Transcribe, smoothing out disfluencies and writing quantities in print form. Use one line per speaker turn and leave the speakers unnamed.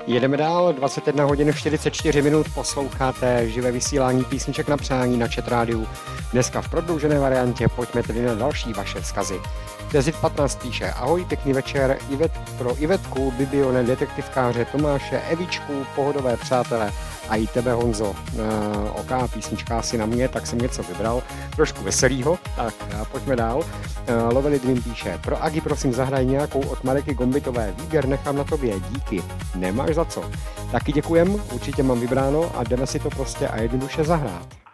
Jedeme dál, 21 hodin 44 minut, posloucháte živé vysílání písniček na přání na Chat Rádiu. Dneska v prodloužené variantě, pojďme tedy na další vaše vzkazy. Tezit 15 píše: ahoj, pěkný večer, pro Ivetku, Bibione, detektivkáře, Tomáše, Evičku, pohodové přátelé a i tebe, Honzo. OK, písnička asi na mě, tak jsem něco vybral, trošku veselýho, tak pojďme dál. Lovely Dream píše: pro Agi prosím zahraj nějakou od Mareky Gombitové, výběr nechám na tobě, díky, nemáš za co. Taky děkujem, určitě mám vybráno a jdeme si to prostě a jednoduše zahrát.